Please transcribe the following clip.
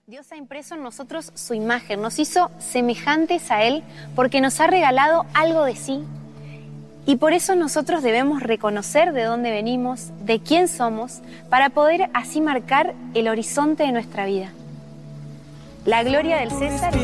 Dios ha impreso en nosotros su imagen, nos hizo semejantes a Él porque nos ha regalado algo de sí. Y por eso nosotros debemos reconocer de dónde venimos, de quién somos, para poder así marcar el horizonte de nuestra vida. La gloria del César